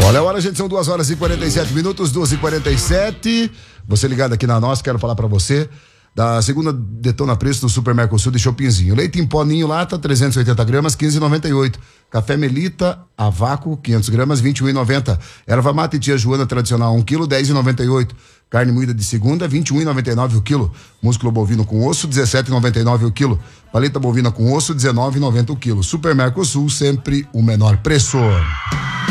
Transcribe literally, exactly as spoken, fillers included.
Olha a hora, gente, são duas horas e quarenta e sete minutos, duas e quarenta e sete. Você ligado aqui na nossa, quero falar pra você da segunda detona preço do Super Mercosul de Shoppingzinho. Leite em pó Ninho Lata, trezentos e oitenta gramas, quinze reais e noventa e oito centavos. Café Melita a vácuo, quinhentos gramas, vinte e um reais e noventa centavos. Erva mate Tia Joana tradicional, um quilo, dez reais e noventa e oito centavos. Carne moída de segunda, vinte e um reais e noventa e nove centavos o quilo. Músculo bovino com osso, dezessete reais e noventa e nove centavos o quilo. Paleta bovina com osso, dezenove reais e noventa centavos o quilo. Super Mercosul, sempre o menor preço.